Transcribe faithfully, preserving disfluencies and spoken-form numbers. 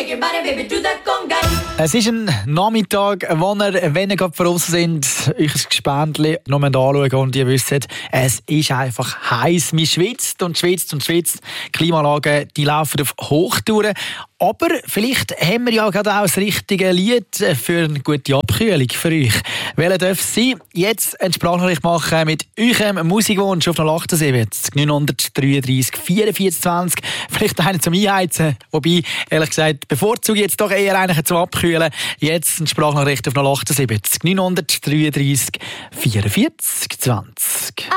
shake your body, baby, do that conga. Es ist ein Nachmittag, wo ihr, wenn ihr gerade draussen sind, euch ein Gespendchen noch anschauen und ihr wisst, es ist einfach heiß. Man schwitzt und schwitzt und schwitzt. Die Klimaanlagen, die laufen auf Hochtouren. Aber vielleicht haben wir ja gerade auch das richtige Lied für eine gute Abkühlung für euch. Welcher darf es sein? Jetzt eine Sprachnachricht machen mit eurem Musikwunsch auf null acht sieben neun drei drei vier vier zwei null. Vielleicht einen zum Einheizen. Wobei, ehrlich gesagt, bevorzuge ich jetzt doch eher einen zum Abkühlen. Jetzt eine Sprachnachricht auf null acht sieben neun drei drei vier vier zwei null.